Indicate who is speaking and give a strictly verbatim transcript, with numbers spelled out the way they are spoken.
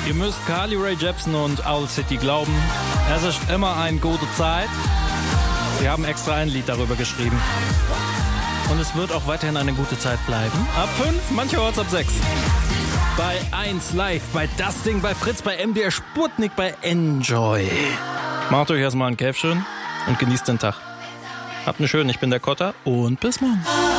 Speaker 1: Ihr müsst Carly Rae Jepsen und Owl City glauben. Es ist immer eine gute Zeit. Sie haben extra ein Lied darüber geschrieben. Und es wird auch weiterhin eine gute Zeit bleiben. Ab fünf, mancherorts ab sechs. Bei eins live, bei Das Ding, bei Fritz, bei M D R Sputnik, bei Enjoy. Macht euch erstmal ein Käffchen und genießt den Tag. Habt eine schöne, ich bin der Kotter und bis morgen.